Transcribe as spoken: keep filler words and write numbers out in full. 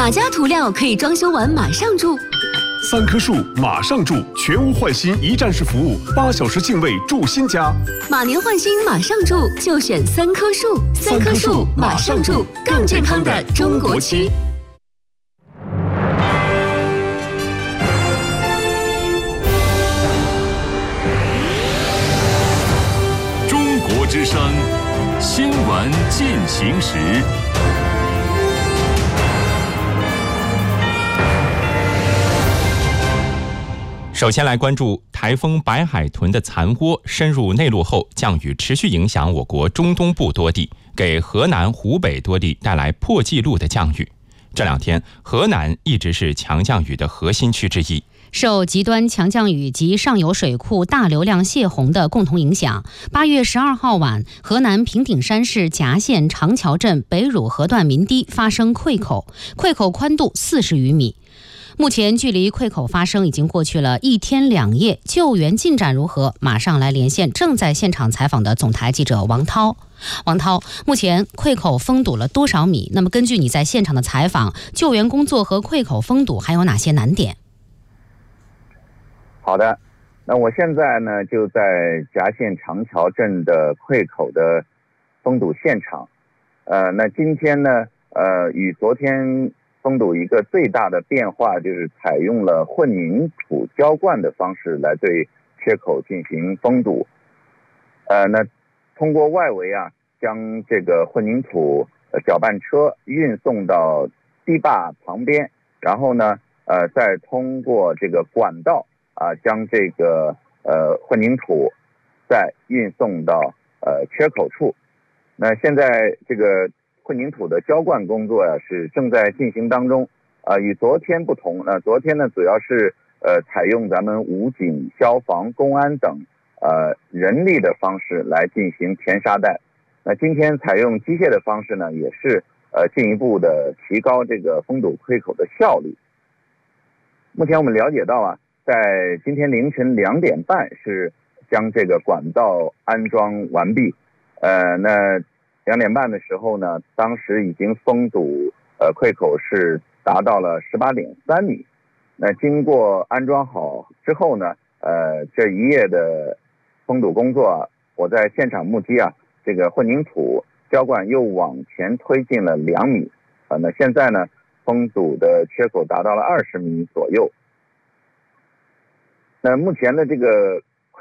哪家涂料可以装修完马上住？ 三棵树马上住，全屋换新一站式服务，八小时净位住新家。 马年换新马上住，就选三棵树。三棵树马上住，更健康的中国区。 中国之声新闻进行时。 首先来关注台风白海豚的残窝深入内陆后，降雨持续影响我国中东部多地，给河南、湖北多地带来破纪录的降雨。这两天，河南一直是强降雨的核心区之一。 受极端强降雨及上游水库大流量泄洪的共同影响，八月十二号晚，河南平顶山市夹县长桥镇北汝河段民堤发生溃口，溃口宽度四十余米。目前距离溃口发生已经过去了一天两夜，救援进展如何？马上来连线正在现场采访的总台记者王涛。王涛，目前溃口封堵了多少米？那么根据你在现场的采访，救援工作和溃口封堵还有哪些难点？ 好的，那我现在呢就在夹县长桥镇的溃口的封堵现场。呃，那今天呢，呃，与昨天封堵一个最大的变化就是采用了混凝土浇灌的方式来对缺口进行封堵。呃，那通过外围啊，将这个混凝土搅拌车运送到堤坝旁边，然后呢，呃，再通过这个管道啊，将这个呃混凝土再运送到呃缺口处。那现在这个混凝土的浇灌工作呀、啊、是正在进行当中，啊、呃，与昨天不同。那昨天呢，主要是呃采用咱们武警、消防、公安等呃人力的方式来进行填沙带。那今天采用机械的方式呢，也是呃进一步的提高这个封堵溃口的效率。目前我们了解到啊，在今天凌晨两点半是将这个管道安装完毕。呃，那两点半的时候呢，当时已经封堵呃溃口是达到了十八点三米。那经过安装好之后呢，呃，这一夜的封堵工作啊，我在现场目击啊，这个混凝土浇灌又往前推进了两米。啊、呃，那现在呢，封堵的缺口达到了二十米左右。那目前的这个